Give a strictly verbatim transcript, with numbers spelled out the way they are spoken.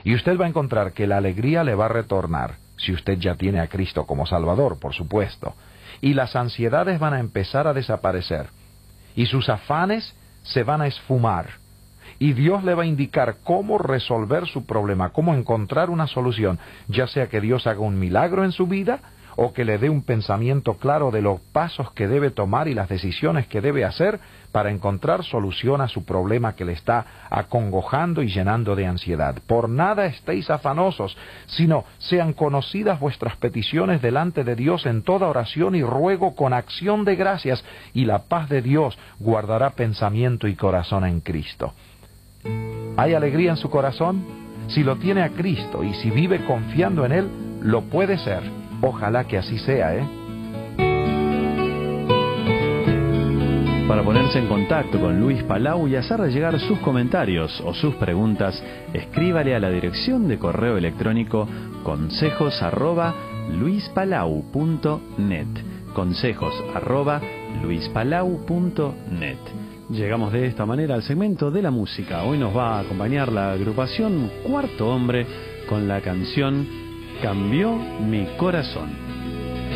Y usted va a encontrar que la alegría le va a retornar, si usted ya tiene a Cristo como Salvador, por supuesto. Y las ansiedades van a empezar a desaparecer. Y sus afanes se van a esfumar. Y Dios le va a indicar cómo resolver su problema, cómo encontrar una solución, ya sea que Dios haga un milagro en su vida, o que le dé un pensamiento claro de los pasos que debe tomar y las decisiones que debe hacer para encontrar solución a su problema que le está acongojando y llenando de ansiedad. Por nada estéis afanosos, sino sean conocidas vuestras peticiones delante de Dios en toda oración y ruego con acción de gracias, y la paz de Dios guardará pensamiento y corazón en Cristo. ¿Hay alegría en su corazón? Si lo tiene a Cristo y si vive confiando en Él, lo puede ser. Ojalá que así sea, ¿eh? Para ponerse en contacto con Luis Palau y hacerle llegar sus comentarios o sus preguntas, escríbale a la dirección de correo electrónico consejos arroba luispalau punto net. Consejos arroba luispalau punto net. Llegamos de esta manera al segmento de la música. Hoy nos va a acompañar la agrupación Cuarto Hombre con la canción Cambió mi corazón.